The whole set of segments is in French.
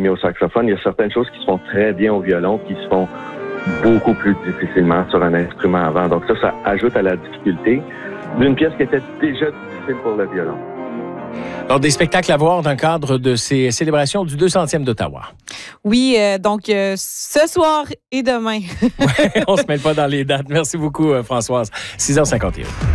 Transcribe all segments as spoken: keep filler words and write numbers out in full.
mieux au saxophone. Il y a certaines choses qui se font très bien au violon, qui se font beaucoup plus difficilement sur un instrument avant. Donc ça, ça ajoute à la difficulté d'une pièce qui était déjà difficile pour le violon. Alors, des spectacles à voir dans le cadre de ces célébrations du deux centième d'Ottawa. Oui, euh, donc euh, ce soir et demain. Ouais, on se mêle pas dans les dates. Merci beaucoup, Françoise. six heures cinquante et un.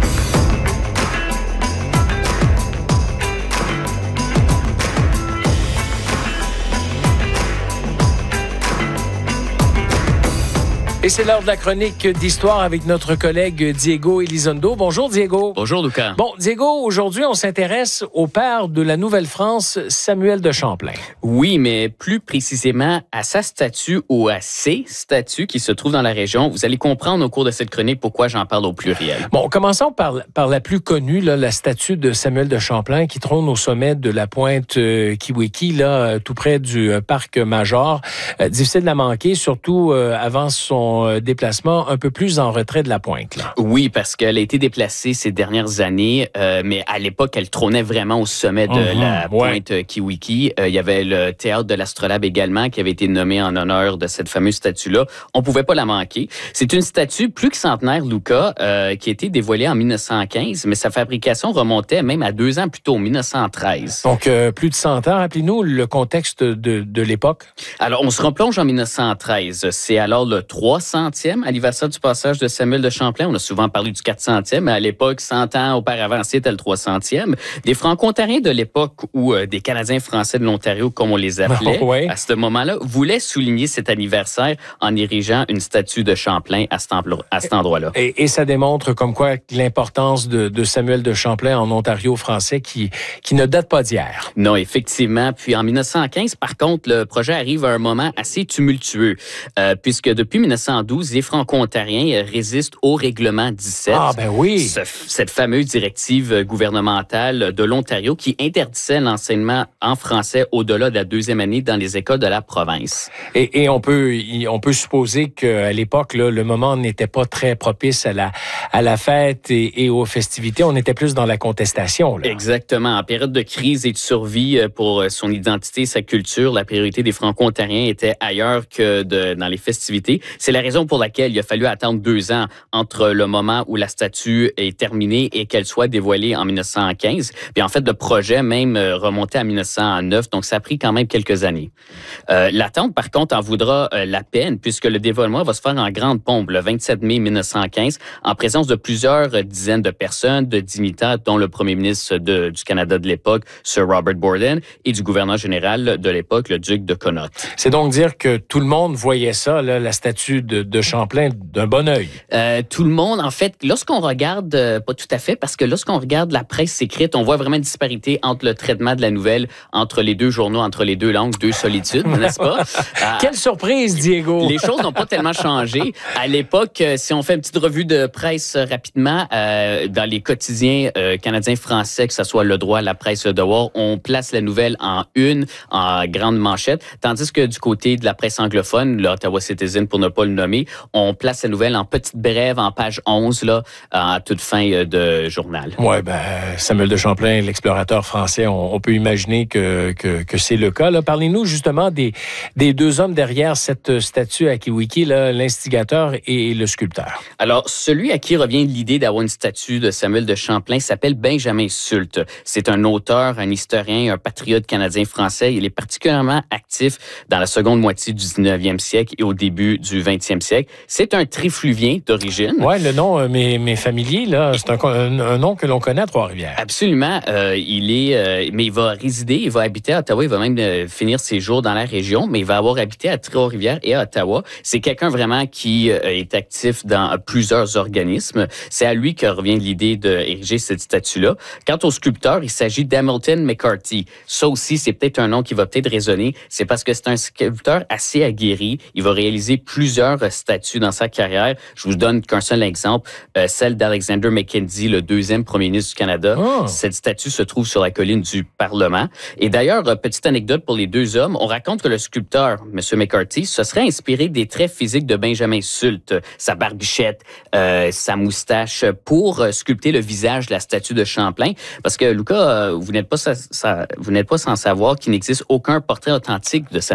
Et c'est l'heure de la chronique d'histoire avec notre collègue Diego Elizondo. Bonjour Diego. Bonjour Lucas. Bon, Diego, aujourd'hui, on s'intéresse au père de la Nouvelle-France, Samuel de Champlain. Oui, mais plus précisément à sa statue ou à ses statues qui se trouvent dans la région. Vous allez comprendre au cours de cette chronique pourquoi j'en parle au pluriel. Bon, commençons par, par la plus connue, là, la statue de Samuel de Champlain qui trône au sommet de la pointe euh, Kiwiki, là, tout près du euh, parc Major. Euh, difficile de la manquer, surtout euh, avant son déplacement un peu plus en retrait de la pointe. Là. Oui, parce qu'elle a été déplacée ces dernières années, euh, mais à l'époque, elle trônait vraiment au sommet de mm-hmm, la pointe ouais. Kiwiki. Euh, il y avait le théâtre de l'Astrolabe également qui avait été nommé en honneur de cette fameuse statue-là. On pouvait pas la manquer. C'est une statue plus que centenaire, Lucas, euh, qui a été dévoilée en mille neuf cent quinze, mais sa fabrication remontait même à deux ans plus tôt, en mille neuf cent treize. Donc, euh, plus de cent ans. Rappelez-nous le contexte de, de l'époque. Alors, on se replonge en mille neuf cent treize. C'est alors le trois centième anniversaire du passage de Samuel de Champlain. On a souvent parlé du quatre centième, mais à l'époque, cent ans auparavant, c'était le trois centième. Des Franco-Ontariens de l'époque ou euh, des Canadiens français de l'Ontario, comme on les appelait, oh, ouais. à ce moment-là, voulaient souligner cet anniversaire en érigeant une statue de Champlain à cet, endroit, à cet endroit-là. Et, et ça démontre comme quoi l'importance de, de Samuel de Champlain en Ontario français qui, qui ne date pas d'hier. Non, effectivement. Puis en mille neuf cent quinze, par contre, le projet arrive à un moment assez tumultueux, euh, puisque depuis mille neuf cent douze, les Franco-Ontariens résistent au règlement dix-sept. Ah, ben oui! Ce, cette fameuse directive gouvernementale de l'Ontario qui interdisait l'enseignement en français au-delà de la deuxième année dans les écoles de la province. Et, et on peut on peut supposer qu'à l'époque, là, le moment n'était pas très propice à la, à la fête et, et aux festivités. On était plus dans la contestation. Là. Exactement. En période de crise et de survie pour son identité et sa culture, la priorité des Franco-Ontariens était ailleurs que de, dans les festivités. C'est la raison pour laquelle il a fallu attendre deux ans entre le moment où la statue est terminée et qu'elle soit dévoilée en mille neuf cent quinze. Puis en fait, le projet même remontait à mille neuf cent neuf, donc ça a pris quand même quelques années. Euh, l'attente, par contre, en voudra euh, la peine puisque le dévoilement va se faire en grande pompe le vingt-sept mai mille neuf cent quinze en présence de plusieurs dizaines de personnes, de dignitaires, dont le premier ministre de, du Canada de l'époque, Sir Robert Borden, et du gouverneur général de l'époque, le duc de Connaught. C'est donc dire que tout le monde voyait ça, là, la statue de, de Champlain, d'un bon œil. Euh, tout le monde, en fait, lorsqu'on regarde, euh, pas tout à fait, parce que lorsqu'on regarde la presse écrite, on voit vraiment une disparité entre le traitement de la nouvelle, entre les deux journaux, entre les deux langues, deux solitudes, n'est-ce pas? Euh, Quelle surprise, Diego! Les choses n'ont pas tellement changé. À l'époque, si on fait une petite revue de presse rapidement, euh, dans les quotidiens euh, canadiens-français, que ce soit Le Droit, La Presse, Le Devoir, on place la nouvelle en une, en grande manchette, tandis que du côté de la presse anglophone, l'Ottawa Citizen, pour ne pas le nommer, on place la nouvelle en petite brève, en page onze, là, à toute fin de journal. Oui, ben, Samuel de Champlain, l'explorateur français, on, on peut imaginer que, que, que c'est le cas. Là. Parlez-nous justement des, des deux hommes derrière cette statue à Kiwiki, là, l'instigateur et le sculpteur. Alors, celui à qui revient l'idée d'avoir une statue de Samuel de Champlain s'appelle Benjamin Sulte. C'est un auteur, un historien, un patriote canadien-français. Il est particulièrement actif dans la seconde moitié du dix-neuvième siècle et au début du vingtième siècle. C'est un trifluvien d'origine. Oui, le nom euh, m'est, m'est familier, là. C'est un, un, un nom que l'on connaît à Trois-Rivières. Absolument. Euh, il est, euh, mais il va résider, il va habiter à Ottawa, il va même euh, finir ses jours dans la région, mais il va avoir habité à Trois-Rivières et à Ottawa. C'est quelqu'un vraiment qui euh, est actif dans euh, plusieurs organismes. C'est à lui que revient l'idée d'ériger cette statue-là. Quant au sculpteur, il s'agit d'Hamilton McCarthy. Ça aussi, c'est peut-être un nom qui va peut-être résonner. C'est parce que c'est un sculpteur assez aguerri. Il va réaliser plusieurs statues dans sa carrière. Je vous donne qu'un seul exemple, euh, celle d'Alexander Mackenzie, le deuxième premier ministre du Canada. Oh. Cette statue se trouve sur la colline du Parlement. Et d'ailleurs, petite anecdote pour les deux hommes, on raconte que le sculpteur, M. McCarthy, se serait inspiré des traits physiques de Benjamin Sulte, sa barbichette, euh, sa moustache, pour sculpter le visage de la statue de Champlain. Parce que, Lucas, vous n'êtes pas, ça, ça, vous n'êtes pas sans savoir qu'il n'existe aucun portrait authentique de sa